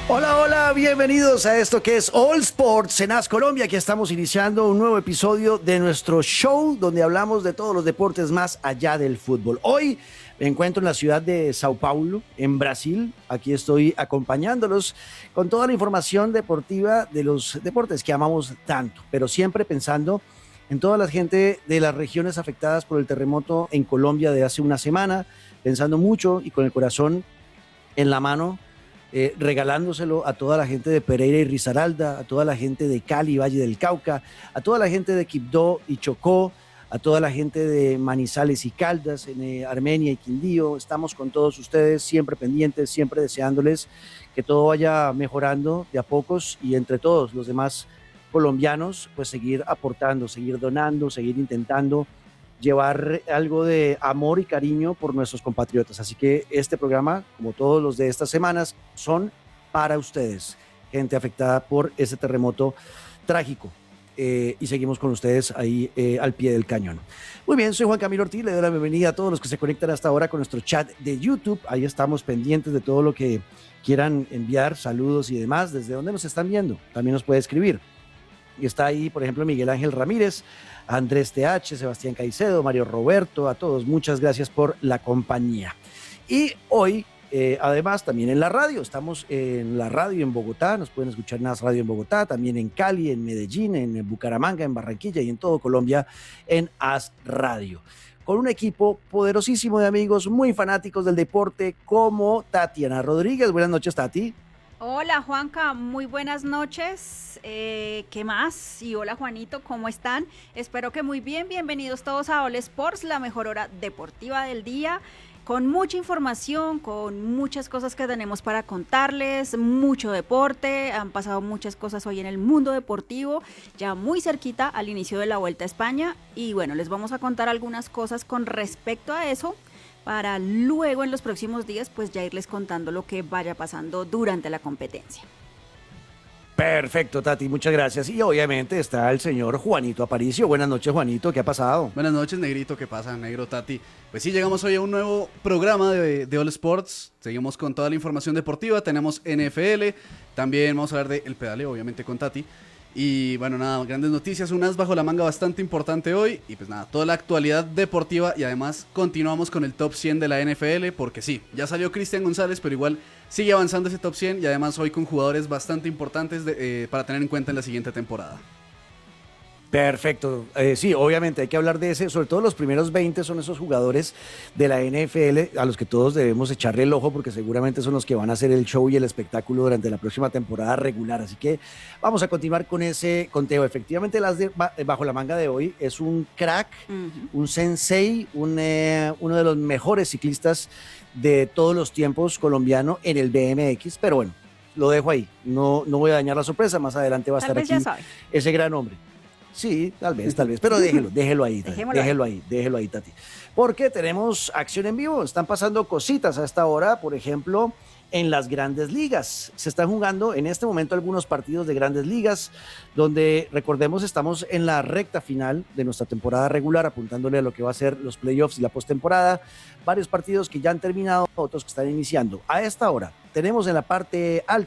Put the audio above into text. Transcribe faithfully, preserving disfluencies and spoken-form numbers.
Hola, hola, bienvenidos a esto que es All Sports en AS Colombia. Aquí estamos iniciando un nuevo episodio de nuestro show donde hablamos de todos los deportes más allá del fútbol. Hoy me encuentro en la ciudad de Sao Paulo, en Brasil. Aquí estoy acompañándolos con toda la información deportiva de los deportes que amamos tanto, pero siempre pensando en toda la gente de las regiones afectadas por el terremoto en Colombia de hace una semana, pensando mucho y con el corazón en la mano, Eh, regalándoselo a toda la gente de Pereira y Risaralda, a toda la gente de Cali, Valle del Cauca, a toda la gente de Quibdó y Chocó, a toda la gente de Manizales y Caldas, en eh, Armenia y Quindío. Estamos con todos ustedes, siempre pendientes, siempre deseándoles que todo vaya mejorando de a pocos y entre todos los demás colombianos, pues seguir aportando, seguir donando, seguir intentando llevar algo de amor y cariño por nuestros compatriotas. Así que este programa, como todos los de estas semanas, son para ustedes, gente afectada por ese terremoto trágico. Eh, y seguimos con ustedes ahí eh, al pie del cañón. Muy bien, soy Juan Camilo Ortiz, le doy la bienvenida a todos los que se conectan hasta ahora con nuestro chat de YouTube. Ahí estamos pendientes de todo lo que quieran enviar, saludos y demás. ¿Desde dónde nos están viendo? También nos puede escribir. Y está ahí, por ejemplo, Miguel Ángel Ramírez, Andrés T H, Sebastián Caicedo, Mario Roberto, a todos, muchas gracias por la compañía. Y hoy, eh, además, también en la radio, estamos en la radio en Bogotá, nos pueden escuchar en As Radio en Bogotá, también en Cali, en Medellín, en Bucaramanga, en Barranquilla y en todo Colombia en As Radio. Con un equipo poderosísimo de amigos muy fanáticos del deporte como Tatiana Rodríguez. Buenas noches, Tati. Hola Juanca, muy buenas noches, eh, ¿qué más? Y hola Juanito, ¿cómo están? Espero que muy bien, bienvenidos todos a All Sports, la mejor hora deportiva del día, con mucha información, con muchas cosas que tenemos para contarles, mucho deporte, han pasado muchas cosas hoy en el mundo deportivo, ya muy cerquita al inicio de la Vuelta a España, y bueno, les vamos a contar algunas cosas con respecto a eso, para luego en los próximos días pues ya irles contando lo que vaya pasando durante la competencia. Perfecto, Tati, muchas gracias. Y obviamente está el señor Juanito Aparicio. Buenas noches, Juanito, ¿qué ha pasado? Buenas noches, Negrito, ¿qué pasa, Negro, Tati? Pues sí, llegamos hoy a un nuevo programa de, de All Sports. Seguimos con toda la información deportiva, tenemos N F L, también vamos a hablar de el pedaleo, obviamente con Tati. Y bueno, nada, grandes noticias, un as bajo la manga bastante importante hoy. Y pues nada, toda la actualidad deportiva y además continuamos con el top cien de la N F L. Porque sí, ya salió Cristian González, pero igual sigue avanzando ese top cien. Y además hoy con jugadores bastante importantes de, eh, para tener en cuenta en la siguiente temporada. Perfecto, eh, sí, obviamente hay que hablar de ese, sobre todo los primeros veinte son esos jugadores de la N F L a los que todos debemos echarle el ojo porque seguramente son los que van a hacer el show y el espectáculo durante la próxima temporada regular, así que vamos a continuar con ese conteo. Efectivamente, el as de, bajo la manga de hoy es un crack, uh-huh. un sensei, un, eh, uno de los mejores ciclistas de todos los tiempos colombiano en el B M X, pero bueno, lo dejo ahí, no, no voy a dañar la sorpresa, más adelante va a Tal estar aquí ese gran hombre. Sí, tal vez, tal vez, pero déjelo, déjelo ahí, Tati, déjelo ahí, déjelo ahí, Tati. Porque tenemos acción en vivo, están pasando cositas a esta hora, por ejemplo, en las grandes ligas. Se están jugando en este momento algunos partidos de grandes ligas, donde, recordemos, estamos en la recta final de nuestra temporada regular, apuntándole a lo que va a ser los playoffs y la postemporada. Varios partidos que ya han terminado, otros que están iniciando. A esta hora tenemos en la parte alta